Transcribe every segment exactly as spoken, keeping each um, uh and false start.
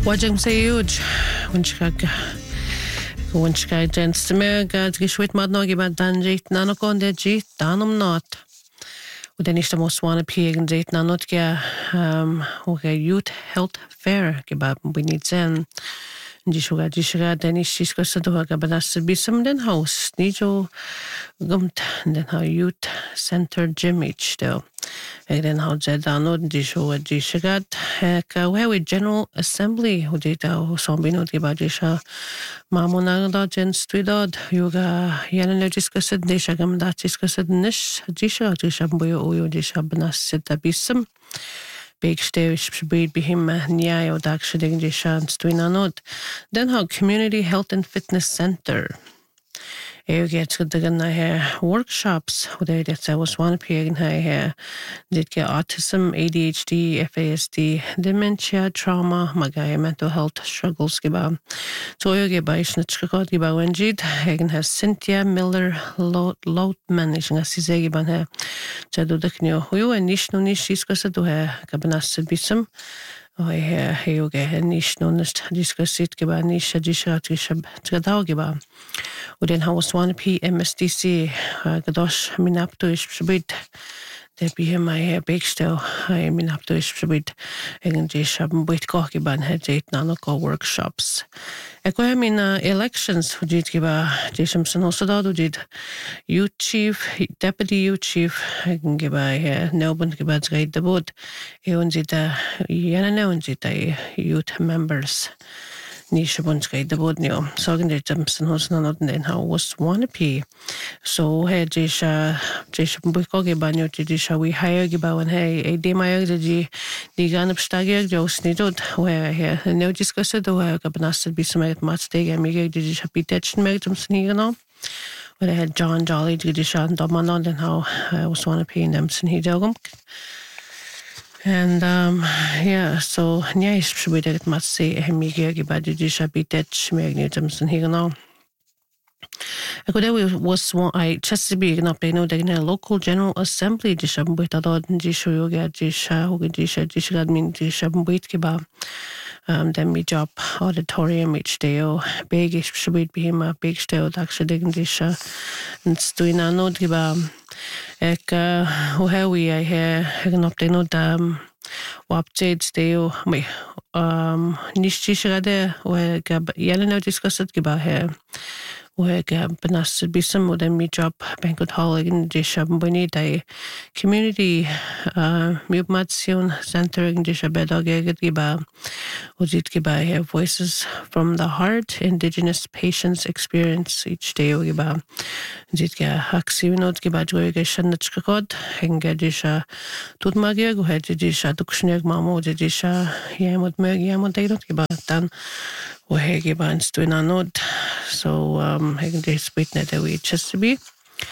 Wajang sa huge. Winchkag. Winchkag gents to me. God, gishwit mad no giba danjit nanokon de jit danum not. Den is de most wanna pig and date nanot ga um okay youth health fair giba we need zen. Jishuga jishuga den is shisko sa do ga banas bisum den house nijo gumt den how youth center gym each do. En den how zed danot jishuga jishuga ka we general assembly who did how sombino giba jisha mamona da gen stridod yoga yana discussed desha gam da discussed nish jisha jisha boyo oyo jisha banas seta bisum. Big stage should be him nya o dak shiding jisha stuinanot. Then how community health and fitness center. Eu get to the here workshops where that I was one period here did get autism, A D H D, F A S D, dementia, trauma, magaya mental health struggles giba. So eu get by snitchkot giba wenjid, Hagen has Cynthia Miller Lout managing as is giban here. Jadu the knyo huyo and nish no nish is gosa do here cabanas bisum. Oh yeah, eu get nish no nish discuss it giba nish jisha trishab tradao giba. Och den har swan P M S D C gadosh minapto is shbit det blir mig bäckstel I minapto is shbit egen jishab bit koki ban het nano go workshops. Eko jag mina elections dit giba jisham sanosa do dit youth chief deputy youth chief egen giba här nobun giba zgait de bod e unzita yana ne unzita youth members. Nisha bunskay the bodnio. So again, the Jamson was not then how was one p. So had Jisha Jisha Bukogi banyo Jisha we hire giba and hey a day my the the gun up stagger just needed where here no discuss it where Gabanasted be some much day and me Jisha be touched make them sneak on. When I had John Jolly Jisha and Domanon and how I was one p in them he dogum. And um yeah, so yeah, should we did must say hemi giba jisha be dead schmegniums and here now. I could was one I just to be up no the local general assembly jisham with a dot and jishu yoga jisha who jisha jisha admin jisham wait giba. Um, then me job auditorium each day oh big should be him a big style actually digging jisha and doing a note giba. Ek hoe how we I hear hagen op de no dam updates deo me um nishishade we gab yele no discussed giba here we gab banas bisum with me job banquet hall in jisham boni day community uh mubmation center in jishabedog giba ujit giba here voices from the heart indigenous patients experience each day giba jit ga haxinot giba joygeshan nachkod henga jisha tut magia go het jisha dukshnek mamo jisha yamot meg yamot dayot giba dan we giba instuina not so um hegen this witness that we just to be.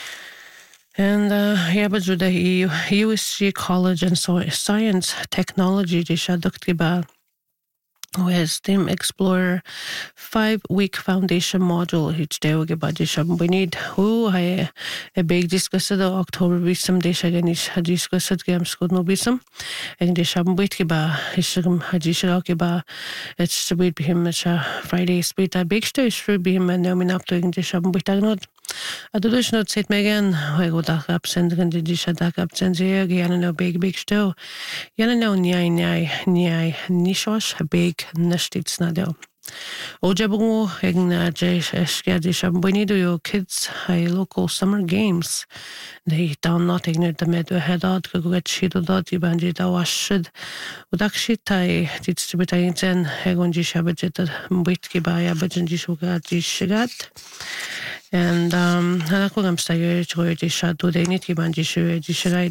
And uh, yeah, but the U S G College and so Science Technology jisha doktiba with STEM Explorer five-week foundation module each day we get jisham we need who I a big discuss the October bisum desha ganish discuss games could no bisum and jisham wait giba isham hajisha giba it's to be him Friday split a big stage for be him and nomin up to jisham wait not I do not say again I go back up send the jisha back up send the yana no big big still yana no nyai nyai nyai nishosh big nashtits nadel. Ojabu egna jesh eskadisham we need your kids high local summer games. They down not ignore the med head out go get shit dot ibanji da washid. Udakshita distributing ten egonji shabajet wait gibaya bajanji sugar jishigat. And um hanakugam stayer joy jisha do they need ibanji shu jishigait.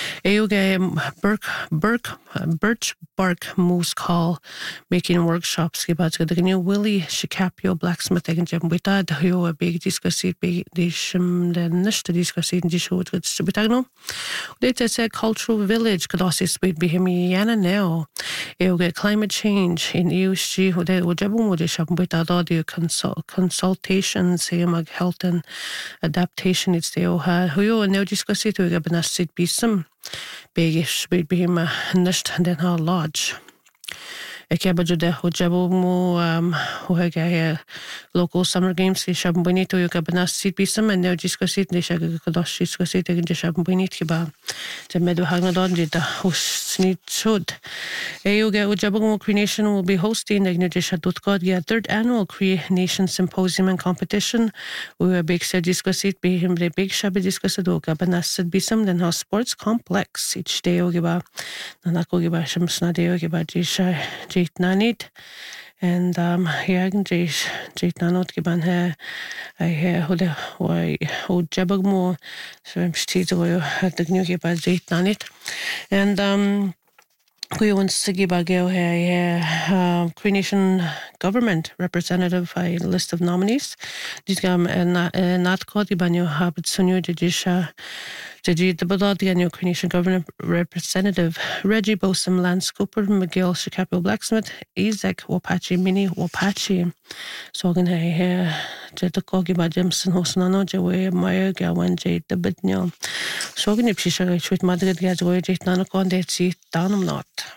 Euge Burke Burke Birch Bark Moose Call making workshops gibat the new Willie Shikapio blacksmith and Jim Witad who a big discussit big dishum the nishta discussit in dishu with Stubitagno. They say cultural village could also speak be him yana now. Euge climate change in U S G who they would jabum with sham witad audio consult consultations mag health and adaptation it's the oha who you now discussit to a benasit be some bigish be him a nisht and then how large. Eke ba jude ho jabo mo um ho hege local summer games ki shabon bonito yo ka banas sit bisam and no discusit ne shag ka dos discusit egen shabon bonit ki ba je medo hagna don je da hos snit chod. E yo ge o jabo mo Cree Nation will be hosting the Gnudisha.god yeah, third annual Cree Nation Symposium and Competition. We were big said discusit be him the big shabby discussed o ka banas sit bisam then house sports complex each day o giba nanako giba shamsna de o giba jisha jit nanit and um yeah jish jit nanot giban he I he hoda why o jabag mo so I'm still at the new giba jit nanit and um we want to give a go here um Cree Nation government representative a list of nominees dit gam en nat kodi banyo habit sunyo jisha Did the Badadian Cree Nation government representative Reggie Bosom, Lance Cooper, McGill, Chicago Blacksmith, Isaac Wapachi, Mini Wapachi. So again, I did the Kogi by Jimson Hosnano, Jaway, Meyer, Gawan, Jade, the Bidnyo. So again, if she shall shoot Madrid, Gazaway, Jade Nanakon, they'd see down not.